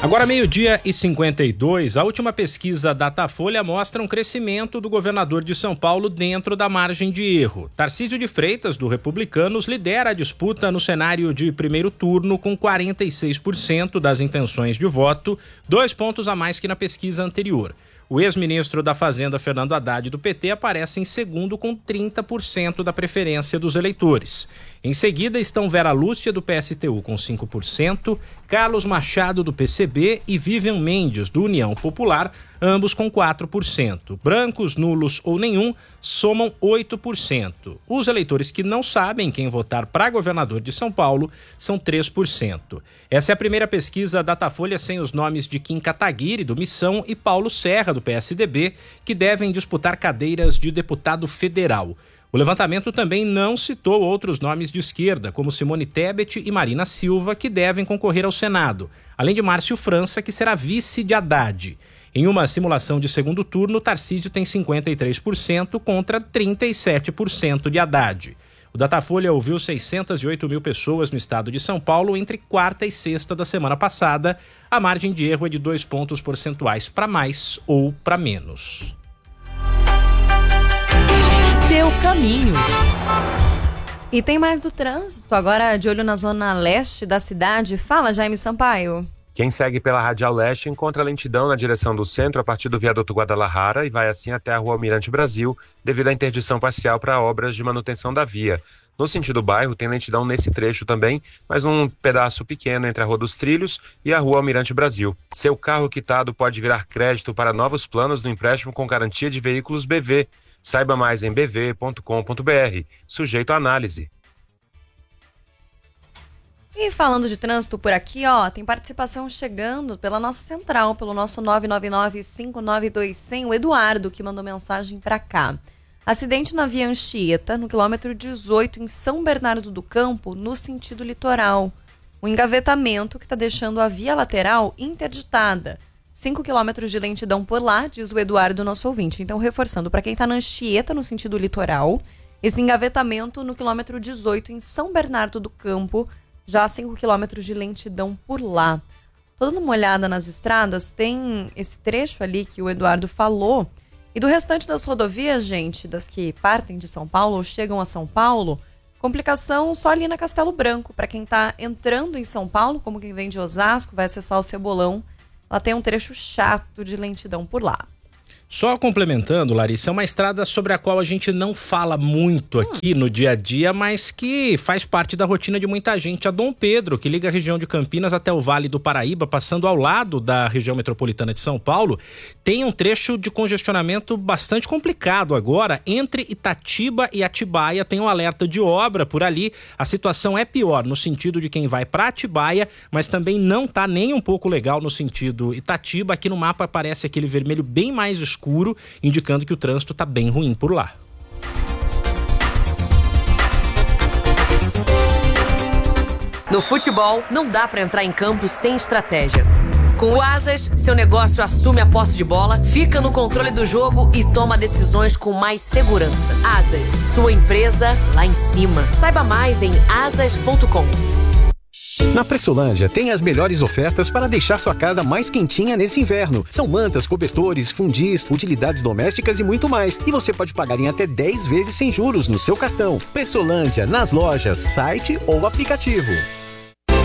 Agora 12:52, a última pesquisa Datafolha mostra um crescimento do governador de São Paulo dentro da margem de erro. Tarcísio de Freitas, do Republicanos, lidera a disputa no cenário de primeiro turno com 46% das intenções de voto, 2 pontos a mais que na pesquisa anterior. O ex-ministro da Fazenda, Fernando Haddad, do PT, aparece em segundo com 30% da preferência dos eleitores. Em seguida estão Vera Lúcia, do PSTU, com 5%, Carlos Machado, do PCB, e Vivian Mendes, do União Popular, ambos com 4%. Brancos, nulos ou nenhum somam 8%. Os eleitores que não sabem quem votar para governador de São Paulo são 3%. Essa é a primeira pesquisa Datafolha sem os nomes de Kim Kataguiri, do Missão, e Paulo Serra, do PSDB, que devem disputar cadeiras de deputado federal. O levantamento também não citou outros nomes de esquerda, como Simone Tebet e Marina Silva, que devem concorrer ao Senado, além de Márcio França, que será vice de Haddad. Em uma simulação de segundo turno, Tarcísio tem 53% contra 37% de Haddad. O Datafolha ouviu 608 mil pessoas no estado de São Paulo entre quarta e sexta da semana passada. A margem de erro é de 2 pontos percentuais para mais ou para menos. Seu caminho. E tem mais do trânsito, agora de olho na zona leste da cidade. Fala, Jaime Sampaio. Quem segue pela Radial Leste encontra lentidão na direção do centro a partir do viaduto Guadalajara e vai assim até a Rua Almirante Brasil, devido à interdição parcial para obras de manutenção da via. No sentido bairro, tem lentidão nesse trecho também, mas um pedaço pequeno entre a Rua dos Trilhos e a Rua Almirante Brasil. Seu carro quitado pode virar crédito para novos planos no empréstimo com garantia de veículos BV. Saiba mais em bv.com.br, sujeito à análise. E falando de trânsito por aqui, tem participação chegando pela nossa central, pelo nosso 999-592-100, o Eduardo, que mandou mensagem para cá. Acidente na via Anchieta, no quilômetro 18, em São Bernardo do Campo, no sentido litoral. O engavetamento que está deixando a via lateral interditada. 5 quilômetros de lentidão por lá, diz o Eduardo, nosso ouvinte. Então, reforçando, para quem está na Anchieta, no sentido litoral, esse engavetamento no quilômetro 18, em São Bernardo do Campo, já 5 quilômetros de lentidão por lá. Tô dando uma olhada nas estradas, tem esse trecho ali que o Eduardo falou. E do restante das rodovias, gente, das que partem de São Paulo ou chegam a São Paulo, complicação só ali na Castelo Branco. Para quem tá entrando em São Paulo, como quem vem de Osasco, vai acessar o Cebolão, ela tem um trecho chato de lentidão por lá. Só complementando, Larissa, é uma estrada sobre a qual a gente não fala muito aqui no dia a dia, mas que faz parte da rotina de muita gente. A Dom Pedro, que liga a região de Campinas até o Vale do Paraíba, passando ao lado da região metropolitana de São Paulo, tem um trecho de congestionamento bastante complicado agora. Entre Itatiba e Atibaia tem um alerta de obra por ali. A situação é pior no sentido de quem vai para Atibaia, mas também não tá nem um pouco legal no sentido Itatiba. Aqui no mapa aparece aquele vermelho bem mais escuro, indicando que o trânsito está bem ruim por lá. No futebol, não dá para entrar em campo sem estratégia. Com o Asas, seu negócio assume a posse de bola, fica no controle do jogo e toma decisões com mais segurança. Asas, sua empresa lá em cima. Saiba mais em asas.com. Na Pressolândia tem as melhores ofertas para deixar sua casa mais quentinha nesse inverno. São mantas, cobertores, fundis, utilidades domésticas e muito mais. E você pode pagar em até 10 vezes sem juros no seu cartão. Pressolândia, nas lojas, site ou aplicativo.